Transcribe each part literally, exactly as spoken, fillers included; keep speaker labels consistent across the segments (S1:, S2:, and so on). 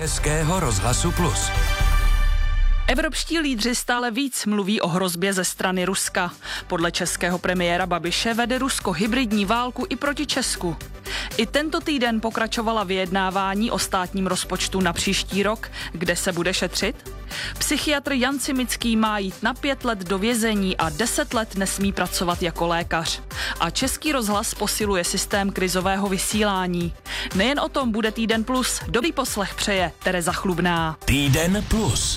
S1: Českého rozhlasu Plus.
S2: Evropští lídři stále víc mluví o hrozbě ze strany Ruska. Podle českého premiéra Babiše vede Rusko hybridní válku i proti Česku. I tento týden pokračovala vyjednávání o státním rozpočtu na příští rok, kde se bude šetřit. Psychiatr Jan Cimický má jít na pět let do vězení a deset let nesmí pracovat jako lékař. A Český rozhlas posiluje systém krizového vysílání. Nejen o tom bude Týden Plus. Dobrý poslech přeje Tereza Chlubná.
S1: Týden Plus.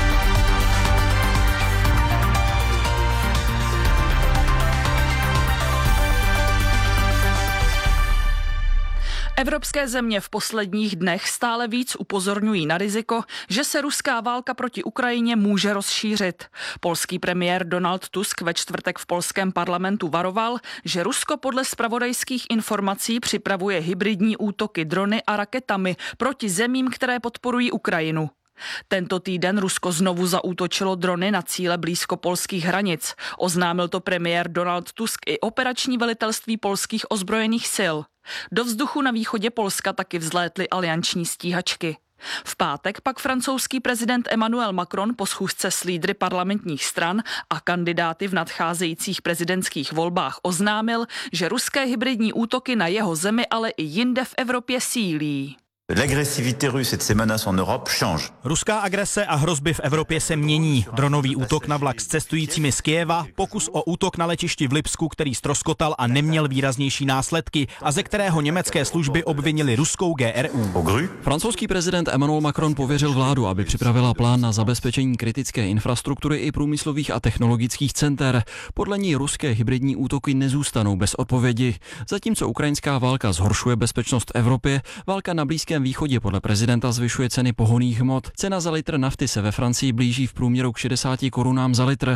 S2: Evropské země v posledních dnech stále víc upozorňují na riziko, že se ruská válka proti Ukrajině může rozšířit. Polský premiér Donald Tusk ve čtvrtek v polském parlamentu varoval, že Rusko podle zpravodajských informací připravuje hybridní útoky drony a raketami proti zemím, které podporují Ukrajinu. Tento týden Rusko znovu zaútočilo drony na cíle blízko polských hranic. Oznámil to premiér Donald Tusk i operační velitelství polských ozbrojených sil. Do vzduchu na východě Polska taky vzlétly alianční stíhačky. V pátek pak francouzský prezident Emmanuel Macron po schůzce s lídry parlamentních stran a kandidáty v nadcházejících prezidentských volbách oznámil, že ruské hybridní útoky na jeho zemi, ale i jinde v Evropě sílí.
S3: L'agresivité russe et ses menaces en Europe change.
S4: Ruská agrese a hrozby v Evropě se mění. Dronový útok na vlak s cestujícími z Kyjeva, pokus o útok na letišti v Lipsku, který ztroskotal a neměl výraznější následky a ze kterého německé služby obvinili ruskou G R U.
S5: Francouzský prezident Emmanuel Macron pověřil vládu, aby připravila plán na zabezpečení kritické infrastruktury i průmyslových a technologických center. Podle ní ruské hybridní útoky nezůstanou bez odpovědi. Zatímco ukrajinská válka zhoršuje bezpečnost v Evropě, válka na Blízkém východě podle prezidenta zvyšuje ceny pohonných hmot. Cena za litr nafty se ve Francii blíží v průměru k šedesáti korunám za litr.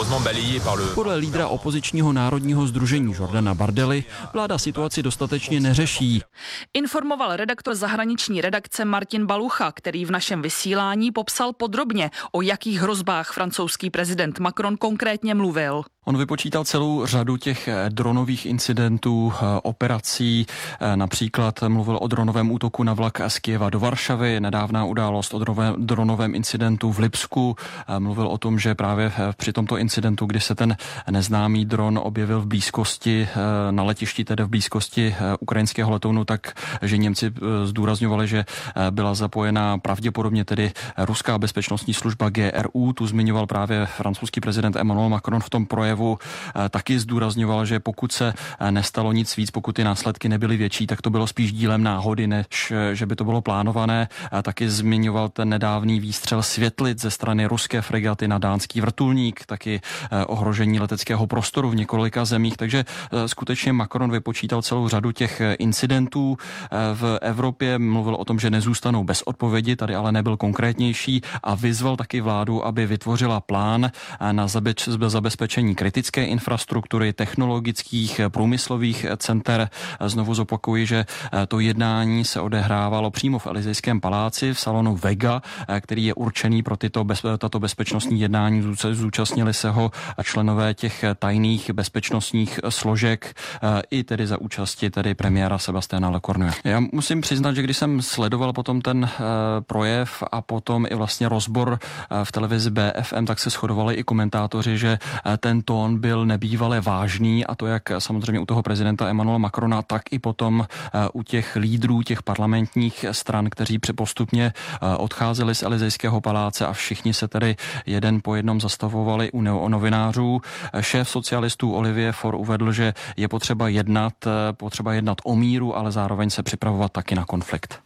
S5: Podle lídra opozičního národního sdružení Jordana Bardely vláda situaci dostatečně neřeší.
S2: Informoval redaktor zahraniční redakce Martin Balucha, který v našem vysílání popsal podrobně, o jakých hrozbách francouzský prezident Macron konkrétně mluvil.
S5: On vypočítal celou řadu těch dronových incidentů, operací, například mluvil o dronovém útoku na vlak z Kyjeva do Varšavy, nedávná událost o dronovém incidentu v Lipsku, mluvil o tom, že právě při tomto incidentu, kdy se ten neznámý dron objevil v blízkosti, na letišti tedy v blízkosti ukrajinského letounu, tak že Němci zdůrazňovali, že byla zapojená pravděpodobně tedy ruská bezpečnostní služba G R U, tu zmiňoval právě francouzský prezident Emmanuel Macron v tom projevu. Taky zdůrazňoval, že pokud se nestalo nic víc, pokud ty následky nebyly větší, tak to bylo spíš dílem náhody, než že by to bylo plánované. Taky zmiňoval ten nedávný výstřel světlic ze strany ruské fregaty na dánský vrtulník, taky ohrožení leteckého prostoru v několika zemích, takže skutečně Macron vypočítal celou řadu těch incidentů v Evropě, mluvil o tom, že nezůstanou bez odpovědi, tady ale nebyl konkrétnější a vyzval taky vládu, aby vytvořila plán na zabezpečení kritické infrastruktury, technologických, průmyslových center. Znovu zopakuji, že to jednání se odehrávalo přímo v Elysejském paláci v salonu Vega, který je určený pro tyto bez, tato bezpečnostní jednání. Zúčastnili se ho členové těch tajných bezpečnostních složek i tedy za účasti tedy premiéra Sebastiana Lecornue. Já musím přiznat, že když jsem sledoval potom ten projev a potom i vlastně rozbor v televizi B F M, tak se shodovali i komentátoři, že ten tón byl nebývale vážný, a to jak samozřejmě u toho prezidenta Emmanuela Macrona, tak i potom u těch lídrů těch parlamentních stran, kteří postupně odcházeli z Elysejského paláce a všichni se tedy jeden po jednom zastavovali u novinářů. Šéf socialistů Olivier Faure uvedl, že je potřeba jednat, potřeba jednat o míru, ale zároveň se připravovat taky na konflikt.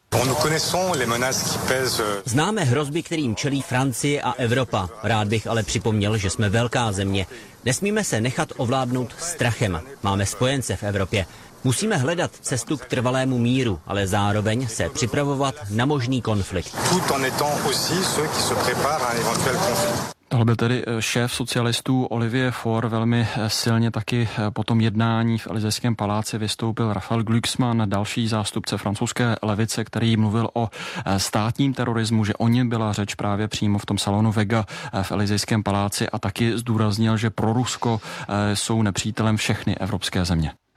S6: Známe hrozby, kterým čelí Francie a Evropa. Rád bych ale připomněl, že jsme velká země. Nesmíme se nechat ovládnout strachem. Máme spojence v Evropě. Musíme hledat cestu k trvalému míru, ale zároveň se připravovat na možný konflikt.
S5: Tohle byl tedy šéf socialistů Olivier Faure. Velmi silně taky po tom jednání v Elysejském paláci vystoupil Raphael Glucksmann, další zástupce francouzské levice, který mluvil o státním terorismu, že o něm byla řeč právě přímo v tom salonu Vega v Elysejském paláci, a taky zdůraznil, že pro Rusko jsou nepřítelem všechny evropské země.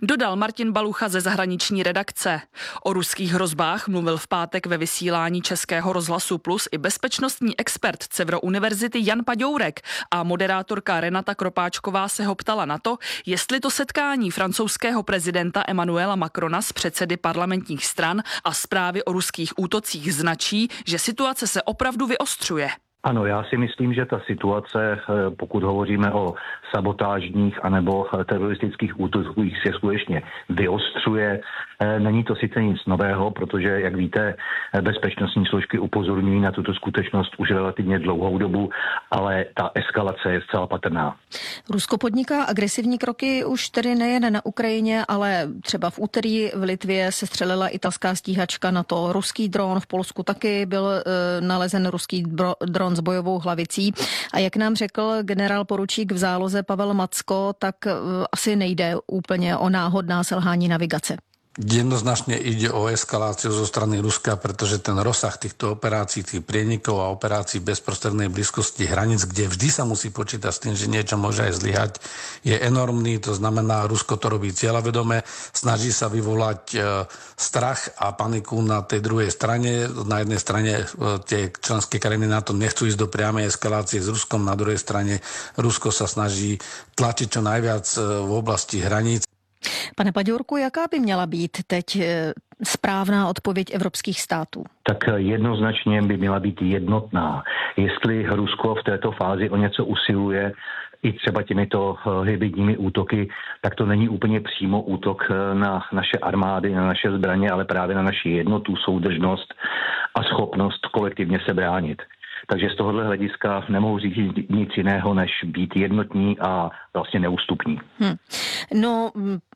S2: Dodal Martin Balucha ze zahraniční redakce. O ruských hrozbách mluvil v pátek ve vysílání Českého rozhlasu Plus i bezpečnostní expert Cevro univerzity Jan Paďourek a moderátorka Renata Kropáčková se ho ptala na to, jestli to setkání francouzského prezidenta Emmanuela Macrona s předsedy parlamentních stran a zprávy o ruských útocích značí, že situace se opravdu vyostřuje.
S7: Ano, já si myslím, že ta situace, pokud hovoříme o sabotážních anebo teroristických útocích, se skutečně vyostřuje. Není to sice nic nového, protože, jak víte, bezpečnostní složky upozorňují na tuto skutečnost už relativně dlouhou dobu, ale ta eskalace je zcela patrná.
S8: Rusko podniká agresivní kroky už tedy nejen na Ukrajině, ale třeba v úterý v Litvě se střelila italská stíhačka NATO, ruský dron, v Polsku taky byl e, nalezen ruský bro, dron s bojovou hlavicí. A jak nám řekl generál poručík v záloze Pavel Macko, tak e, asi nejde úplně o náhodná selhání navigace.
S9: Jednoznačne ide o eskaláciu zo strany Ruska, pretože ten rozsah týchto operácií, tých prienikov a operácií v bezprostrednej blízkosti hraníc, kde vždy sa musí počítať s tým, že niečo môže aj zlyhať, je enormný. To znamená, Rusko to robí cieľavedome, snaží sa vyvolať e, strach a paniku na tej druhej strane. Na jednej strane e, tie členské krajiny NATO nechcú ísť do priamej eskalácie s Ruskom, na druhej strane Rusko sa snaží tlačiť čo najviac e, v oblasti hraníc.
S8: Pane Paďourku, jaká by měla být teď správná odpověď evropských států?
S7: Tak jednoznačně by měla být jednotná. Jestli Rusko v této fázi o něco usiluje, i třeba těmito hybridními útoky, tak to není úplně přímo útok na naše armády, na naše zbraně, ale právě na naši jednotu, soudržnost a schopnost kolektivně se bránit. Takže z tohohle hlediska nemohu říct nic jiného, než být jednotní a vlastně neústupní.
S8: Hmm. No,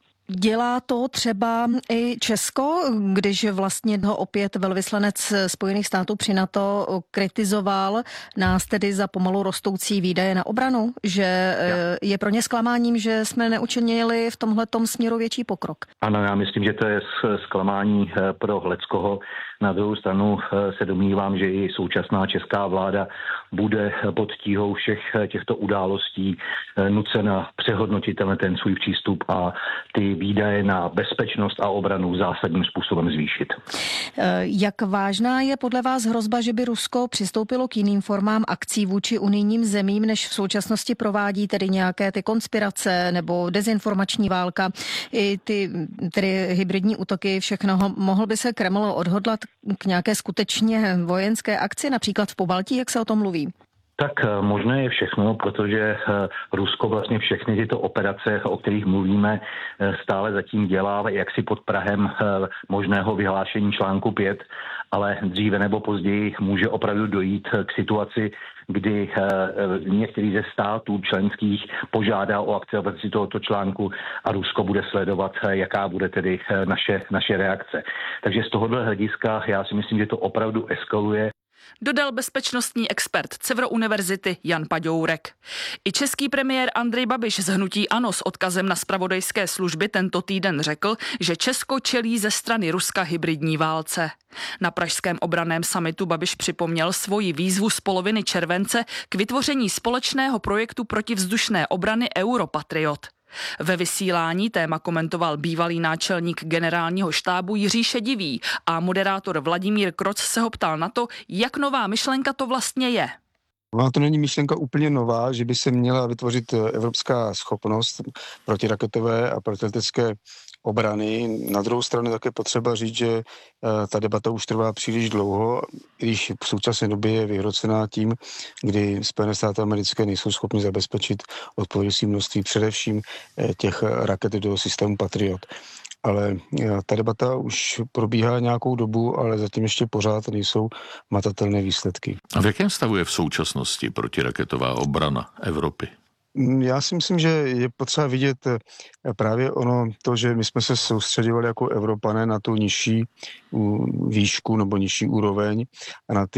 S8: dělá to třeba i Česko, když vlastně ho opět velvyslanec Spojených států při NATO kritizoval nás tedy za pomalu rostoucí výdaje na obranu, že je pro ně zklamáním, že jsme neučinili v tomhletom směru větší pokrok.
S7: Ano, já myslím, že to je zklamání pro leckoho. Na druhou stranu se domnívám, že i současná česká vláda bude pod tíhou všech těchto událostí nucena přehodnotit ten svůj přístup a ty výdaje na bezpečnost a obranu zásadním způsobem zvýšit.
S8: Jak vážná je podle vás hrozba, že by Rusko přistoupilo k jiným formám akcí vůči unijním zemím, než v současnosti provádí, tedy nějaké ty konspirace nebo dezinformační válka, i ty tedy hybridní útoky, všechno? Mohl by se Kreml odhodlat k nějaké skutečně vojenské akci, například v Pobaltí, jak se o tom mluví?
S7: Tak možné je všechno, protože Rusko vlastně všechny tyto operace, o kterých mluvíme, stále zatím dělá jaksi pod prahem možného vyhlášení článku pět, ale dříve nebo později může opravdu dojít k situaci, kdy některý ze států členských požádá o aktivaci tohoto článku a Rusko bude sledovat, jaká bude tedy naše, naše reakce. Takže z tohohle hlediska já si myslím, že to opravdu eskaluje.
S2: Dodal bezpečnostní expert Cevro univerzity Jan Paďourek. I český premiér Andrej Babiš z hnutí ANO s odkazem na zpravodajské služby tento týden řekl, že Česko čelí ze strany Ruska hybridní válce. Na pražském obranném summitu Babiš připomněl svoji výzvu z poloviny července k vytvoření společného projektu protivzdušné obrany Europatriot. Ve vysílání téma komentoval bývalý náčelník generálního štábu Jiří Šedivý a moderátor Vladimír Kroc se ho ptal na to, jak nová myšlenka to vlastně je.
S10: Ona to není myšlenka úplně nová, že by se měla vytvořit evropská schopnost protiraketové a protiletecké obrany. Na druhou stranu také potřeba říct, že ta debata už trvá příliš dlouho, když v současné době je vyhrocená tím, kdy Spojené státy americké nejsou schopny zabezpečit odpovědící množství především těch raket do systému Patriot. Ale ta debata už probíhá nějakou dobu, ale zatím ještě pořád nejsou matatelné výsledky.
S11: A v jakém stavu je v současnosti protiraketová obrana Evropy?
S10: Já si myslím, že je potřeba vidět právě ono to, že my jsme se soustředovali jako Evropané na tu nižší výšku nebo nižší úroveň a na ty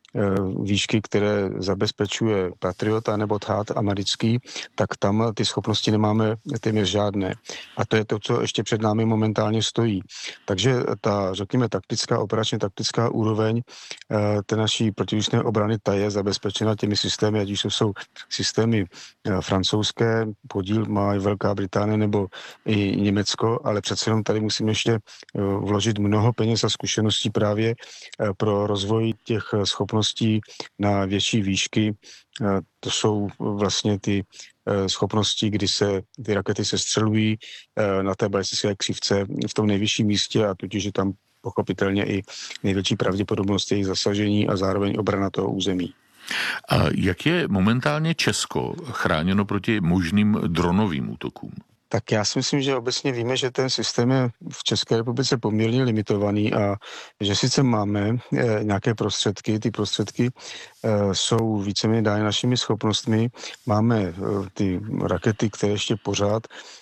S10: výšky, které zabezpečuje Patriot nebo Thad americký, tak tam ty schopnosti nemáme téměř žádné. A to je to, co ještě před námi momentálně stojí. Takže ta, řekněme, taktická, operačně taktická úroveň té naší protivzdušné obrany, ta je zabezpečena těmi systémy, ať už to jsou systémy francouzské, podíl má i Velká Británie nebo i Německo, ale přece jenom tady musíme ještě vložit mnoho peněz a zkušeností právě pro rozvoj těch schopností na větší výšky. To jsou vlastně ty schopnosti, kdy se ty rakety sestřelují na té balistické křivce v tom nejvyšším místě a tudíž je tam pochopitelně i největší pravděpodobnost jejich zasažení a zároveň obrana toho území.
S11: A jak je momentálně Česko chráněno proti možným dronovým útokům?
S10: Tak já si myslím, že obecně víme, že ten systém je v České republice poměrně limitovaný a že sice máme e, nějaké prostředky, ty prostředky e, jsou víceméně dány našimi schopnostmi. Máme e, ty rakety, které ještě pořád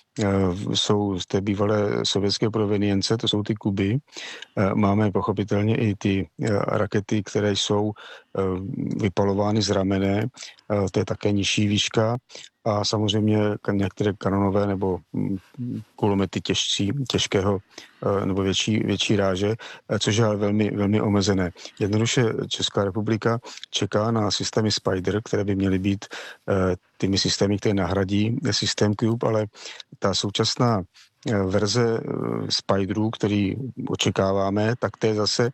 S10: jsou z té bývalé sovětské provenience, to jsou ty Kuby. Máme pochopitelně i ty rakety, které jsou vypalovány z ramene, to je také nižší výška. A samozřejmě některé kanonové nebo kulomety těžcí, těžkého nebo větší, větší ráže, což je ale velmi, velmi omezené. Jednoduše Česká republika čeká na systémy Spider, které by měly být těmi systémy, které nahradí systém Cube, ale ta současná verze Spiderů, který očekáváme, tak to je zase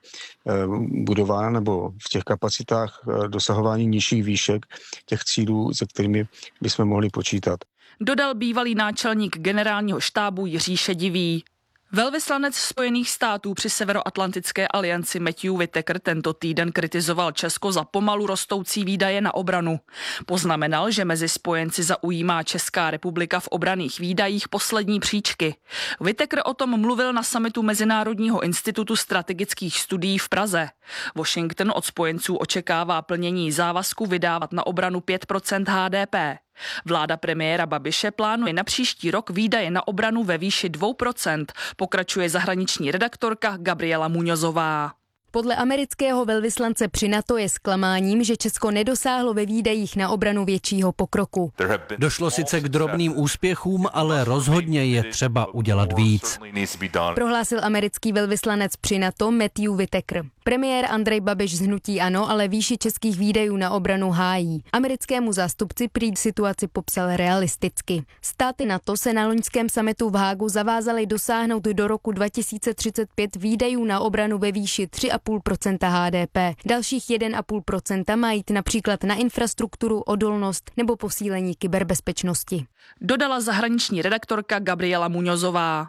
S10: budována nebo v těch kapacitách dosahování nižších výšek těch cílů, se kterými bychom mohli počítat.
S2: Dodal bývalý náčelník generálního štábu Jiří Šedivý. Velvyslanec Spojených států při Severoatlantické alianci Matthew Whitaker tento týden kritizoval Česko za pomalu rostoucí výdaje na obranu. Poznamenal, že mezi spojenci zaujímá Česká republika v obranných výdajích poslední příčky. Whitaker o tom mluvil na summitu Mezinárodního institutu strategických studií v Praze. Washington od spojenců očekává plnění závazku vydávat na obranu pět procent H D P. Vláda premiéra Babiše plánuje na příští rok výdaje na obranu ve výši dvě procenta, pokračuje zahraniční redaktorka Gabriela Muñozová.
S12: Podle amerického velvyslance při NATO je zklamáním, že Česko nedosáhlo ve výdajích na obranu většího pokroku.
S13: Došlo sice k drobným úspěchům, ale rozhodně je třeba udělat víc,
S12: prohlásil americký velvyslanec při NATO Matthew Whitaker. Premiér Andrej Babiš z hnutí ANO ale výši českých výdajů na obranu hájí. Americkému zástupci prý situaci popsal realisticky. Státy NATO se na loňském summitu v Hágu zavázaly dosáhnout do roku dva tisíce třicet pět výdajů na obranu ve výši tři a půl procenta H D P. Dalších jedna a půl procenta má jít například na infrastrukturu, odolnost nebo posílení kyberbezpečnosti.
S2: Dodala zahraniční redaktorka Gabriela Muñozová.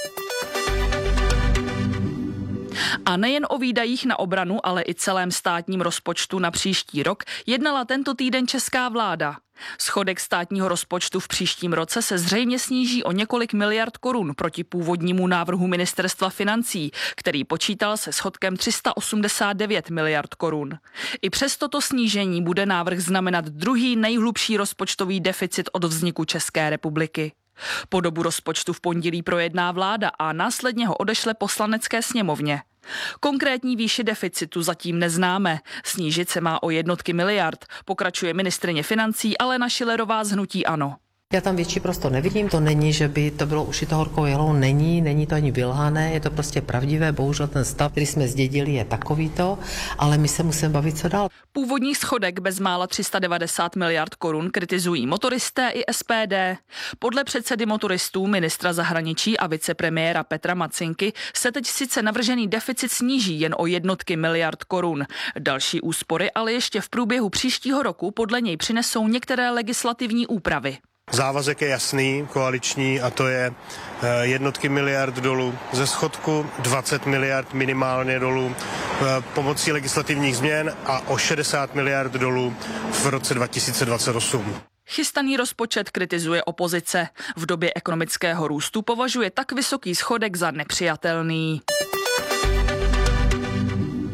S2: A nejen o výdajích na obranu, ale i celém státním rozpočtu na příští rok jednala tento týden česká vláda. Schodek státního rozpočtu v příštím roce se zřejmě sníží o několik miliard korun proti původnímu návrhu ministerstva financí, který počítal se schodkem tři sta osmdesát devět miliard korun. I přes toto snížení bude návrh znamenat druhý nejhlubší rozpočtový deficit od vzniku České republiky. Podobu rozpočtu v pondělí projedná vláda a následně ho odešle poslanecké sněmovně. Konkrétní výši deficitu zatím neznáme. Snížit se má o jednotky miliard, pokračuje ministryně financí Alena Schillerová z hnutí ANO.
S14: Já tam větší prostor nevidím, to není, že by to bylo ušito horkou jehlou, není, není to ani vylhané, je to prostě pravdivé, bohužel ten stav, který jsme zdědili, je takovýto, ale my se musíme bavit co dál.
S2: Původní schodek bezmála tři sta devadesát miliard korun kritizují motoristé i S P D. Podle předsedy motoristů, ministra zahraničí a vicepremiéra Petra Macinky se teď sice navržený deficit sníží jen o jednotky miliard korun. Další úspory ale ještě v průběhu příštího roku podle něj přinesou některé legislativní úpravy.
S15: Závazek je jasný, koaliční, a to je jednotky miliard dolů ze schodku, dvacet miliard minimálně dolů pomocí legislativních změn a o šedesát miliard dolů v roce dva tisíce dvacet osm.
S2: Chystaný rozpočet kritizuje opozice. V době ekonomického růstu považuje tak vysoký schodek za nepřijatelný.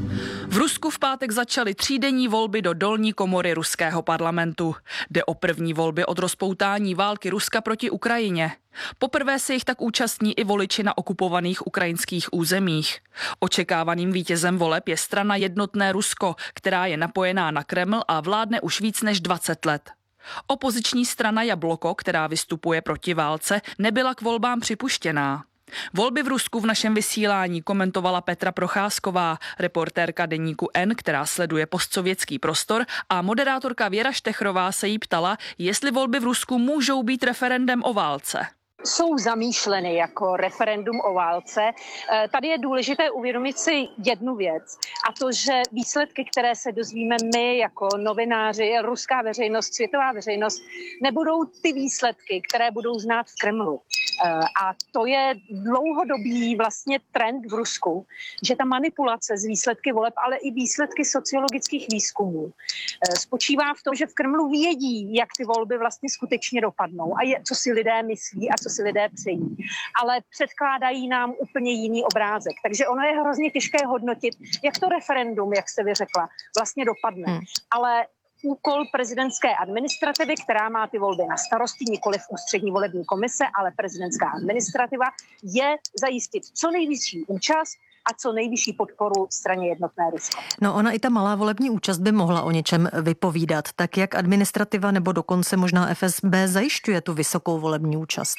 S2: V Rusku v pátek začaly třídenní volby do dolní komory ruského parlamentu. Jde o první volby od rozpoutání války Ruska proti Ukrajině. Poprvé se jich tak účastní i voliči na okupovaných ukrajinských územích. Očekávaným vítězem voleb je strana Jednotné Rusko, která je napojená na Kreml a vládne už víc než dvacet let. Opoziční strana Jabloko, která vystupuje proti válce, nebyla k volbám připuštěná. Volby v Rusku v našem vysílání komentovala Petra Procházková, reportérka deníku N, která sleduje postsovětský prostor, a moderátorka Věra Štechrová se jí ptala, jestli volby v Rusku můžou být referendem o válce.
S16: Jsou zamýšleny jako referendum o válce. Tady je důležité uvědomit si jednu věc, a to, že výsledky, které se dozvíme my jako novináři, ruská veřejnost, světová veřejnost, nebudou ty výsledky, které budou znát v Kremlu. A to je dlouhodobý vlastně trend v Rusku, že ta manipulace z výsledky voleb, ale i výsledky sociologických výzkumů spočívá v tom, že v Kremlu vědí, jak ty volby vlastně skutečně dopadnou a je, co si lidé myslí a co si lidé přejí. Ale předkládají nám úplně jiný obrázek. Takže ono je hrozně těžké hodnotit, jak to referendum, jak jste vy řekla, vlastně dopadne. Hmm. Ale úkol prezidentské administrativy, která má ty volby na starosti, nikoliv ústřední volební komise, ale prezidentská administrativa, je zajistit co nejvyšší účast a co nejvyšší podporu straně Jednotné Rusko.
S8: No ona i ta malá volební účast by mohla o něčem vypovídat. Tak jak administrativa nebo dokonce možná F S B zajišťuje tu vysokou volební účast?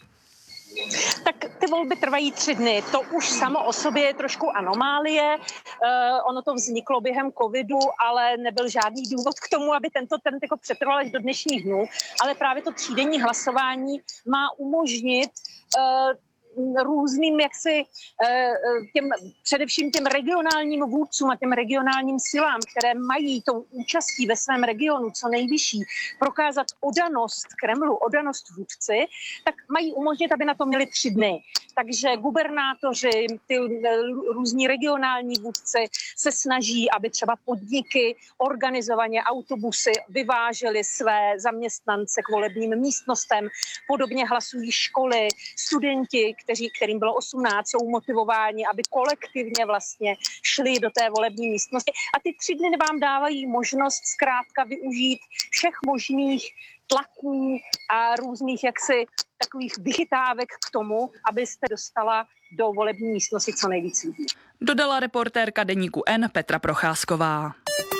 S16: Tak ty volby trvají tři dny. To už samo o sobě je trošku anomálie. Uh, ono to vzniklo během covidu, ale nebyl žádný důvod k tomu, aby tento trend jako přetrval až do dnešních dnů. Ale právě to třídenní hlasování má umožnit uh, různým jaksi těm, především těm regionálním vůdcům a těm regionálním silám, které mají tou účastí ve svém regionu co nejvyšší, prokázat odanost Kremlu, odanost vůdci, tak mají umožnit, aby na to měli tři dny. Takže gubernátoři, ty různí regionální vůdci se snaží, aby třeba podniky organizovaně autobusy vyvážely své zaměstnance k volebním místnostem. Podobně hlasují školy, studenti, kteří, kterým bylo osmnáct, jsou motivováni, aby kolektivně vlastně šli do té volební místnosti. A ty tři dny vám dávají možnost zkrátka využít všech možných tlaků a různých jaksi takových vychytávek k tomu, abyste dostala do volební místnosti co nejvíc lidí.
S2: Dodala reportérka deníku N Petra Procházková.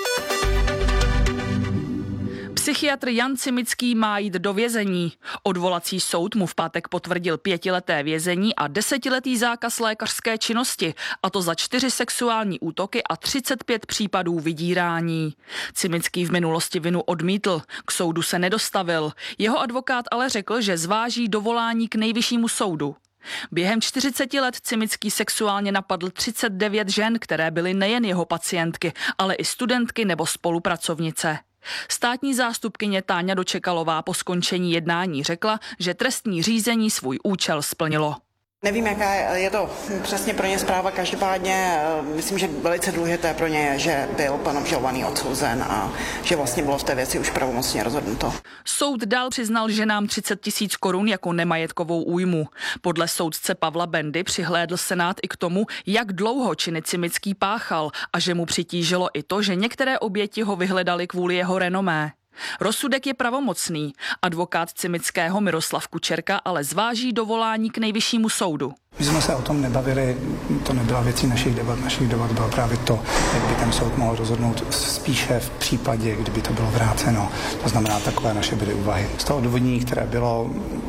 S2: Psychiatr Jan Cimický má jít do vězení. Odvolací soud mu v pátek potvrdil pětileté vězení a desetiletý zákaz lékařské činnosti, a to za čtyři sexuální útoky a třicet pět případů vydírání. Cimický v minulosti vinu odmítl, k soudu se nedostavil. Jeho advokát ale řekl, že zváží dovolání k nejvyššímu soudu. Během čtyřiceti let Cimický sexuálně napadl třicet devět žen, které byly nejen jeho pacientky, ale i studentky nebo spolupracovnice. Státní zástupkyně Táňa Dočekalová po skončení jednání řekla, že trestní řízení svůj účel splnilo.
S17: Nevím, jaká je to přesně pro ně zpráva, každopádně myslím, že velice důležité pro ně je, že byl pan obžalovaný odsouzen a že vlastně bylo v té věci už pravomocně rozhodnuto.
S2: Soud dál přiznal ženám třicet tisíc korun jako nemajetkovou újmu. Podle soudce Pavla Bendy přihlédl Senát i k tomu, jak dlouho činy Cimický páchal a že mu přitížilo i to, že některé oběti ho vyhledali kvůli jeho renomé. Rozsudek je pravomocný. Advokát Cimického Miroslav Kučerka ale zváží dovolání k nejvyššímu soudu.
S18: My jsme se o tom nebavili, to nebyla věcí našich debat. Našich debat bylo právě to, jak by ten soud mohl rozhodnout spíše v případě, kdyby to bylo vráceno. To znamená, takové naše byly úvahy. Z toho odůvodnění, které bylo,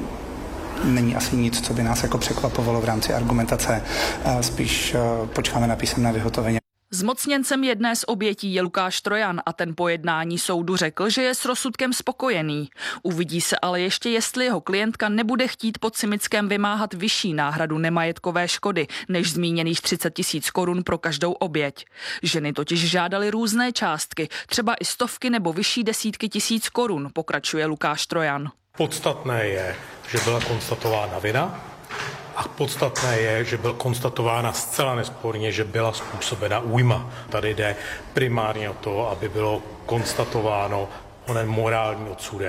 S18: není asi nic, co by nás jako překvapovalo v rámci argumentace. Spíš počkáme na písemné vyhotovení.
S2: Zmocněncem jedné z obětí je Lukáš Trojan a ten po jednání soudu řekl, že je s rozsudkem spokojený. Uvidí se ale ještě, jestli jeho klientka nebude chtít po Cimickém vymáhat vyšší náhradu nemajetkové škody než zmíněných třicet tisíc korun pro každou oběť. Ženy totiž žádaly různé částky, třeba i stovky nebo vyšší desítky tisíc korun, pokračuje Lukáš Trojan.
S19: Podstatné je, že byla konstatována vina. A podstatné je, že byl konstatována zcela nesporně, že byla způsobena újma. Tady jde primárně o to, aby bylo konstatováno onen morální odsudek.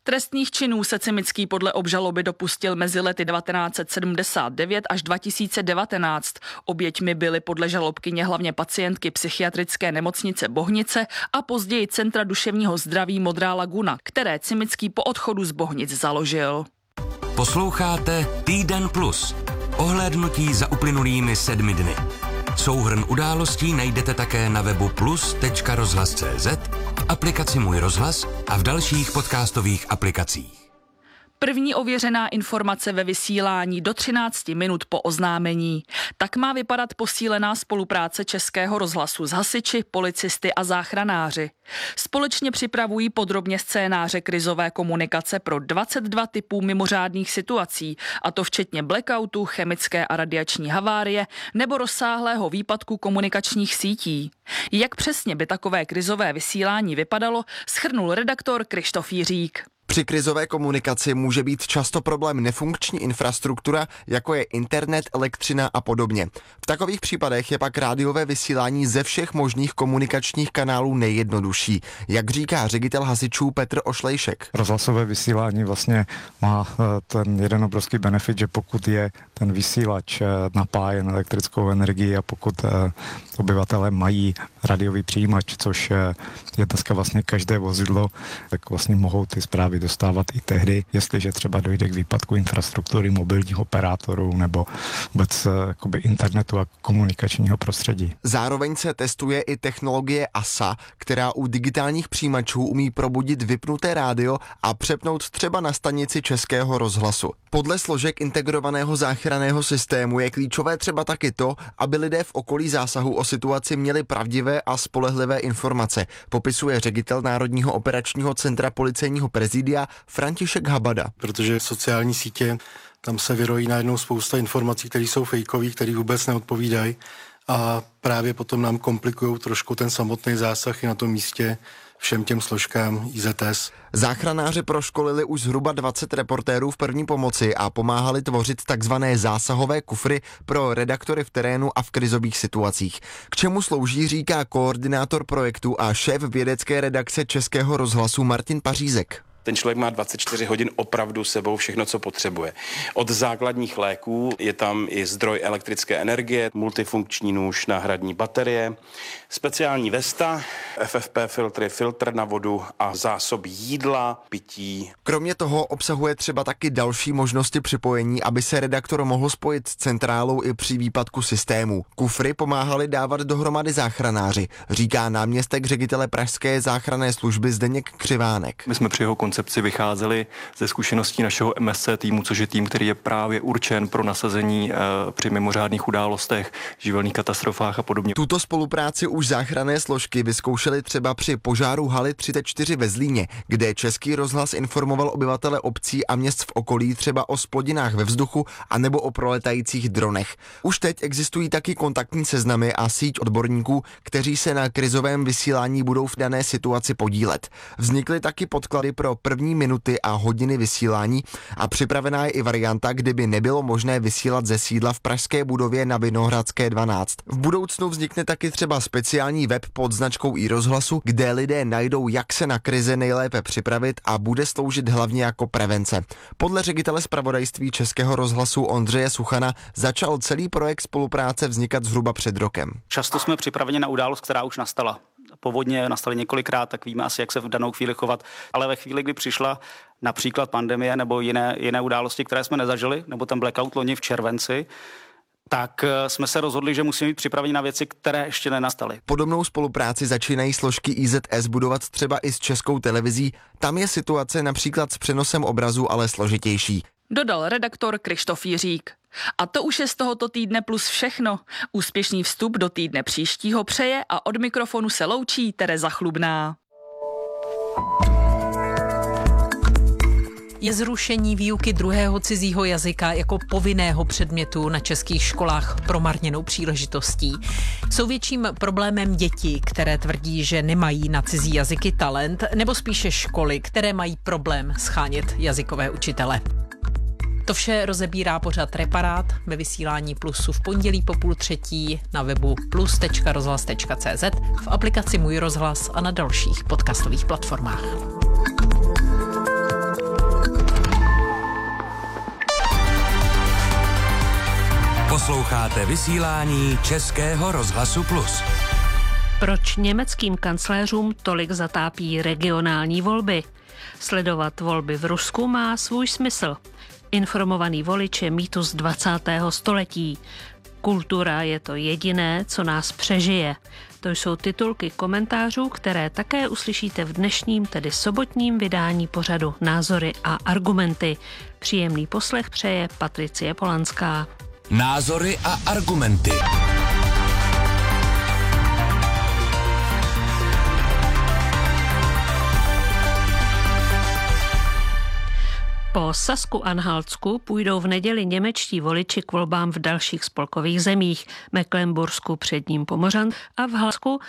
S2: Trestných činů se Cimický podle obžaloby dopustil mezi lety devatenáct set sedmdesát devět až dva tisíce devatenáct. Oběťmi byly podle žalobkyně hlavně pacientky psychiatrické nemocnice Bohnice a později Centra duševního zdraví Modrá laguna, které Cimický po odchodu z Bohnic založil.
S1: Posloucháte Týden plus. Ohlédnutí za uplynulými sedmi dny. Souhrn událostí najdete také na webu plus tečka rozhlas tečka cé zet, aplikaci Můj rozhlas a v dalších podcastových aplikacích.
S2: První ověřená informace ve vysílání do třinácti minut po oznámení. Tak má vypadat posílená spolupráce Českého rozhlasu s hasiči, policisty a záchranáři. Společně připravují podrobně scénáře krizové komunikace pro dvacet dva typů mimořádných situací, a to včetně blackoutu, chemické a radiační havárie nebo rozsáhlého výpadku komunikačních sítí. Jak přesně by takové krizové vysílání vypadalo, shrnul redaktor Krištof Jiřík.
S20: Při krizové komunikaci může být často problém nefunkční infrastruktura, jako je internet, elektřina a podobně. V takových případech je pak rádiové vysílání ze všech možných komunikačních kanálů nejjednodušší, jak říká ředitel hasičů Petr Ošlejšek.
S21: Rozhlasové vysílání vlastně má ten jeden obrovský benefit, že pokud je ten vysílač napájen elektrickou energií a pokud obyvatelé mají radiový přijímač, což je dneska vlastně každé vozidlo, tak vlastně mohou ty zprávy dostávat i tehdy, jestliže třeba dojde k výpadku infrastruktury mobilních operátorů nebo vůbec jakoby internetu a komunikačního prostředí.
S20: Zároveň se testuje i technologie A S A, která u digitálních přijímačů umí probudit vypnuté rádio a přepnout třeba na stanici Českého rozhlasu. Podle složek integrovaného záchranného systému je klíčové třeba taky to, aby lidé v okolí zásahu o situaci měli pravdivé a spolehlivé informace, popisuje ředitel Národního operačního centra policejního prezidia František Habada.
S22: Protože sociální sítě, tam se vyrojí najednou spousta informací, které jsou fejkové, které vůbec neodpovídají a právě potom nám komplikují trošku ten samotný zásah i na tom místě všem těm složkám I Z S.
S20: Záchranáři proškolili už zhruba dvacet reportérů v první pomoci a pomáhali tvořit takzvané zásahové kufry pro redaktory v terénu a v krizových situacích. K čemu slouží, říká koordinátor projektu a šéf vědecké redakce Českého rozhlasu Martin Pařízek.
S23: Ten člověk má dvacet čtyři hodin opravdu sebou všechno, co potřebuje. Od základních léků je tam i zdroj elektrické energie, multifunkční nůž, náhradní baterie, speciální vesta, F F P filtry, filtr na vodu a zásob jídla, pití.
S20: Kromě toho obsahuje třeba taky další možnosti připojení, aby se redaktor mohl spojit s centrálou i při výpadku systému. Kufry pomáhali dávat dohromady záchranáři, říká náměstek ředitele pražské záchranné služby Zdeněk Křivánek.
S24: My jsme při jeho koncepci vycházeli ze zkušeností našeho M S C týmu, což je tým, který je právě určen pro nasazení e, při mimořádných událostech, živelných katastrofách a podobně.
S20: Tuto spolupráci už záchranné složky vyzkoušely třeba při požáru haly třicet čtyři ve Zlíně, kde Český rozhlas informoval obyvatele obcí a měst v okolí třeba o splodinách ve vzduchu a nebo o proletajících dronech. Už teď existují taky kontaktní seznamy a síť odborníků, kteří se na krizovém vysílání budou v dané situaci podílet. Vznikly taky podklady pro první minuty a hodiny vysílání a připravená je i varianta, kdyby nebylo možné vysílat ze sídla v pražské budově na Vinohradské dvanáct. V budoucnu vznikne taky třeba speciální web pod značkou iRozhlasu, kde lidé najdou, jak se na krize nejlépe připravit a bude sloužit hlavně jako prevence. Podle ředitele zpravodajství Českého rozhlasu Ondřeje Suchana začal celý projekt spolupráce vznikat zhruba před rokem.
S25: Často jsme připraveni na událost, která už nastala. Povodně nastaly několikrát, tak víme asi, jak se v danou chvíli chovat. Ale ve chvíli, kdy přišla například pandemie nebo jiné, jiné události, které jsme nezažili, nebo ten blackout loni v červenci, tak jsme se rozhodli, že musíme být připraveni na věci, které ještě nenastaly.
S20: Podobnou spolupráci začínají složky I Z S budovat třeba i s Českou televizí. Tam je situace například s přenosem obrazu ale složitější.
S2: Dodal redaktor Krištof Jiřík. A to už je z tohoto týdne plus všechno. Úspěšný vstup do týdne příštího přeje a od mikrofonu se loučí Tereza Chlubná.
S26: Je zrušení výuky druhého cizího jazyka jako povinného předmětu na českých školách promarněnou příležitostí. Jsou větším problémem děti, které tvrdí, že nemají na cizí jazyky talent, nebo spíše školy, které mají problém schánět jazykové učitele. To vše rozebírá pořad Reparát ve vysílání Plusu v pondělí po půl třetí na webu plus tečka rozhlas tečka cé zet, v aplikaci Můj rozhlas a na dalších podcastových platformách.
S1: Posloucháte vysílání Českého rozhlasu Plus.
S3: Proč německým kancléřům tolik zatápí regionální volby? Sledovat volby v Rusku má svůj smysl. Informovaný volič je mýtus dvacátého století. Kultura je to jediné, co nás přežije. To jsou titulky komentářů, které také uslyšíte v dnešním, tedy sobotním vydání pořadu Názory a argumenty. Příjemný poslech přeje Patricie Polanská.
S1: Názory a argumenty.
S3: Po Sasku-Anhaltsku půjdou v neděli němečtí voliči k volbám v dalších spolkových zemích, Mecklenbursku, Předním Pomořan a v Halsku